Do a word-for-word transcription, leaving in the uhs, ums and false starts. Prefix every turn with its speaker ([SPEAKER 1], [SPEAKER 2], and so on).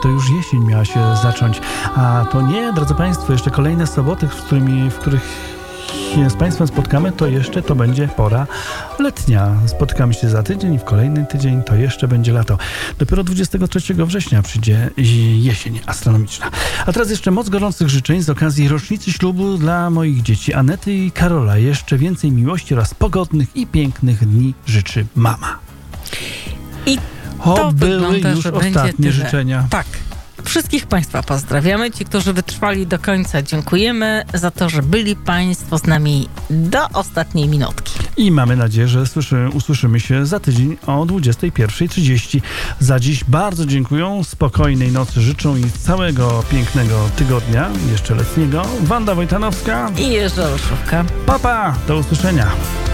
[SPEAKER 1] to już jesień miała się zacząć. A to nie, drodzy Państwo, jeszcze kolejne soboty, w, którymi, w których się z Państwem spotkamy, to jeszcze to będzie pora letnia. Spotykamy się za tydzień i w kolejny tydzień to jeszcze będzie lato. Dopiero dwudziestego trzeciego września przyjdzie jesień astronomiczna. A teraz jeszcze moc gorących życzeń z okazji rocznicy ślubu dla moich dzieci Anety i Karola. Jeszcze więcej miłości oraz pogodnych i pięknych dni życzy mama.
[SPEAKER 2] I
[SPEAKER 1] o,
[SPEAKER 2] to
[SPEAKER 1] były
[SPEAKER 2] wygląda,
[SPEAKER 1] już
[SPEAKER 2] że
[SPEAKER 1] ostatnie
[SPEAKER 2] będzie tyle.
[SPEAKER 1] życzenia.
[SPEAKER 2] Tak. Wszystkich Państwa pozdrawiamy. Ci, którzy wytrwali do końca, dziękujemy za to, że byli Państwo z nami do ostatniej minutki.
[SPEAKER 1] I mamy nadzieję, że słyszy, usłyszymy się za tydzień o dwudziestej pierwszej trzydzieści. Za dziś bardzo dziękuję. Spokojnej nocy życzą i całego pięknego tygodnia, jeszcze letniego, Wanda Wojtanowska
[SPEAKER 2] i Jerzy Olszówka.
[SPEAKER 1] Pa, pa! Do usłyszenia.